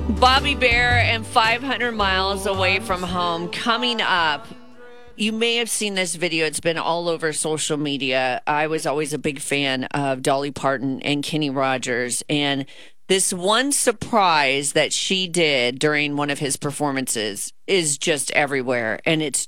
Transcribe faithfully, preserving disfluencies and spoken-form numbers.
Bobby Bear and five hundred miles away from home coming up. You may have seen this video. It's been all over social media. I was always a big fan of Dolly Parton and Kenny Rogers. And this one surprise that she did during one of his performances is just everywhere. And it's